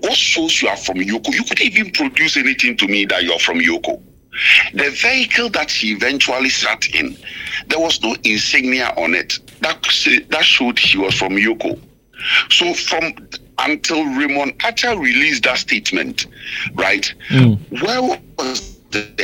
what shows you are from Yoko? You couldn't even produce anything to me that you're from Yoko. The vehicle that she eventually sat in, there was no insignia on it that showed she was from Yoko. So until Raymond Archer released that statement, right? Where was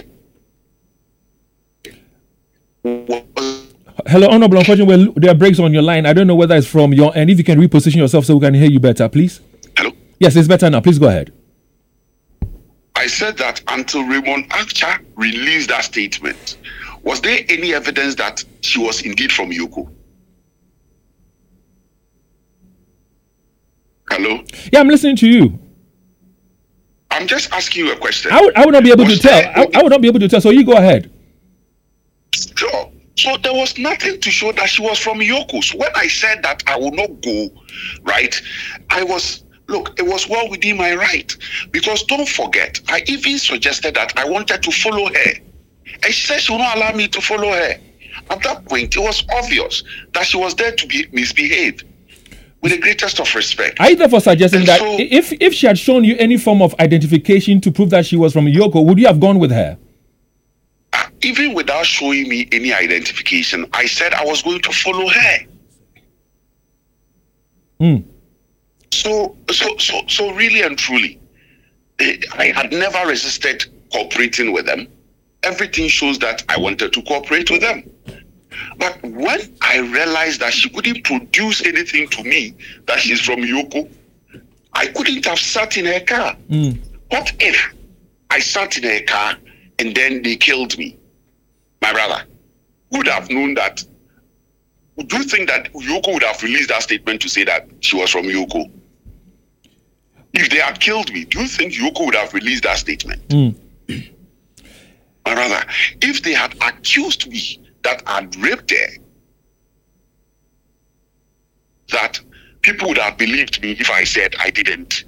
Hello, Honorable. Unfortunately, there are breaks on your line. I don't know whether it's from your end. If you can reposition yourself so we can hear you better, please. Hello? Yes, it's better now. Please go ahead. I said that until Raymond Archer released that statement, was there any evidence that she was indeed from Yoko? Hello? Yeah, I'm listening to you. I'm just asking you a question. I would not be able to tell. I would not be able to tell. So you go ahead. Sure. So there was nothing to show that she was from Yoko. So when I said that I will not go, right, it was well within my right. Because don't forget, I even suggested that I wanted to follow her. And she said she would not allow me to follow her. At that point, it was obvious that she was there to misbehave. With the greatest of respect. Are you therefore suggesting that if she had shown you any form of identification to prove that she was from Yoko, would you have gone with her? Even without showing me any identification, I said I was going to follow her. So really and truly, I had never resisted cooperating with them. Everything shows that I wanted to cooperate with them. But when I realized that she couldn't produce anything to me that she's from Yoko, I couldn't have sat in her car. What if I sat in her car and then they killed me? My brother would have known that. Do you think that Yoko would have released that statement to say that she was from Yoko? If they had killed me, do you think Yoko would have released that statement? My brother, if they had accused me that I'd raped her, that people would have believed me if I said I didn't.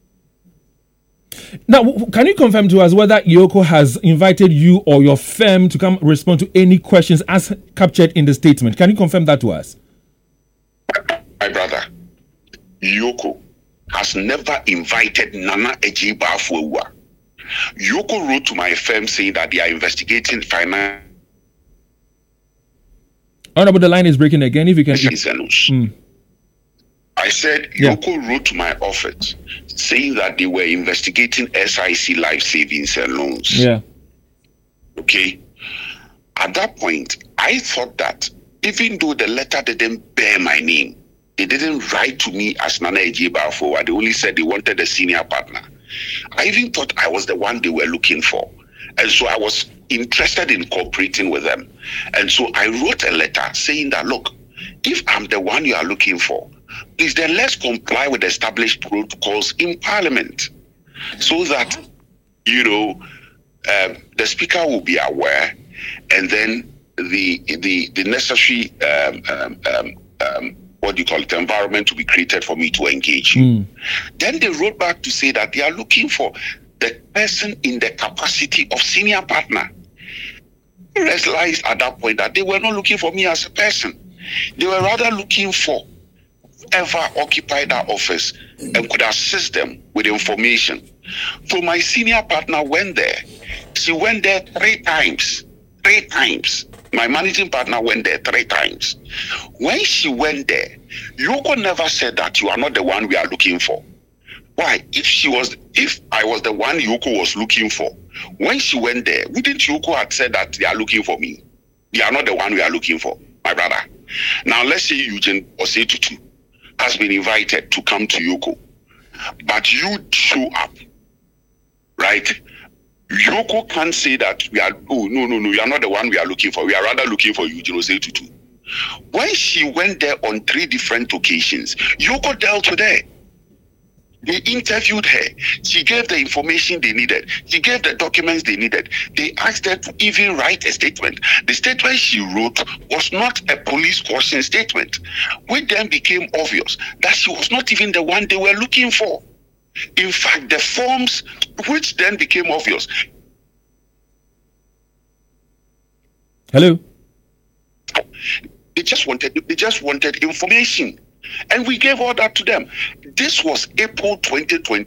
Now, can you confirm to us whether Yoko has invited you or your firm to come respond to any questions as captured in the statement? Can you confirm that to us? My brother, Yoko has never invited Nana Agyei Bafo-Awuah. Yoko wrote to my firm saying that they are investigating finance. Honorable, the line is breaking again. If you can. I said Yoko wrote to my office saying that they were investigating SIC life savings and loans. Yeah. Okay. At that point, I thought that even though the letter didn't bear my name, they didn't write to me as Nana Agyei Bafo-Awuah. They only said they wanted a senior partner. I even thought I was the one they were looking for. And so I was interested in cooperating with them. And so I wrote a letter saying that, look, if I'm the one you are looking for, please then let's comply with established protocols in Parliament so that, the Speaker will be aware and then the necessary, environment to be created for me to engage you. Then they wrote back to say that they are looking for the person in the capacity of senior partner. I realized at that point that they were not looking for me as a person. They were rather looking for whoever occupied that office and could assist them with information. So my senior partner went there. She went there 3 times. 3 times. My managing partner went there 3 times. When she went there, Yoko never said that you are not the one we are looking for. Why? If I was the one Yoko was looking for, when she went there, wouldn't Yoko have said that they are looking for me? They are not the one we are looking for, my brother. Now let's say Eugene Osei-Tutu has been invited to come to Yoko, but you show up, right? Yoko can't say that we are, no, you are not the one we are looking for. We are rather looking for Eugene Osei-Tutu. When she went there on 3 different occasions, Yoko dealt with her. They interviewed her. She gave the information they needed. She gave the documents they needed. They asked her to even write a statement. The statement she wrote was not a police caution statement, which then became obvious that she was not even the one they were looking for. In fact, the forms, which then became obvious. Hello? They just wanted information. And we gave all that to them. This was April 2020.